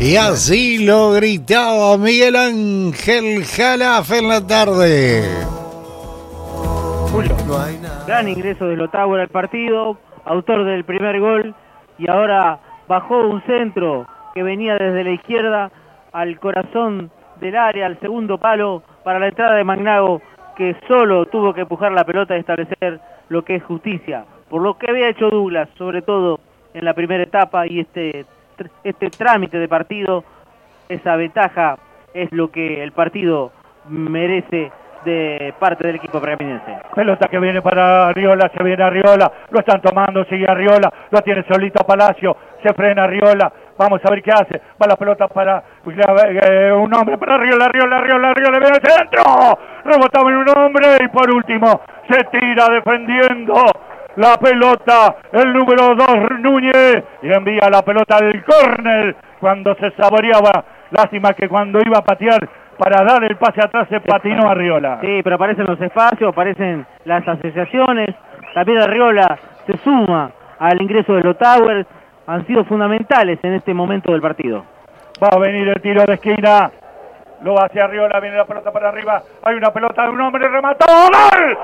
Y así lo gritaba Miguel Ángel Jalaf en la tarde. Julio, gran ingreso de Lotauer al partido, autor del primer gol, y ahora bajó un centro que venía desde la izquierda al corazón del área, al segundo palo, para la entrada de Magnago, que solo tuvo que empujar la pelota y establecer lo que es justicia, por lo que había hecho Douglas, sobre todo en la primera etapa, y este trámite de partido, esa ventaja es lo que el partido merece de parte del equipo pergaminense. Pelota que viene para Arriola, se viene Arriola, lo están tomando, sigue Arriola, lo tiene solito Palacio, se frena Arriola, vamos a ver qué hace, va la pelota para un hombre para Arriola, viene al centro, rebotaba en un hombre y por último se tira defendiendo la pelota, el número 2 Núñez, y envía la pelota al córner cuando se saboreaba. Lástima que cuando iba a patear para dar el pase atrás se patinó Arriola. Sí, pero aparecen los espacios, aparecen las asociaciones, también Arriola se suma al ingreso de Lotauer, han sido fundamentales en este momento del partido. Va a venir el tiro de esquina, lo hace Arriola, viene la pelota para arriba, hay una pelota de un hombre, remató, ¡gol!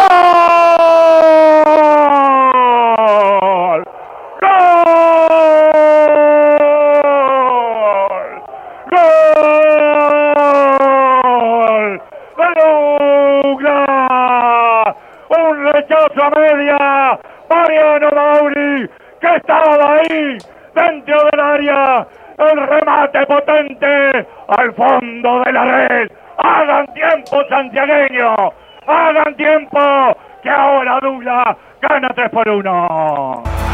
¡Gol! ¡Gol! ¡Douglas! Un rechazo a media, Mariano Mauri, que estaba ahí, dentro del área, el remate potente al fondo de la red. Hagan tiempo, santiagueños, hagan tiempo, que ahora Douglas gana 3-1.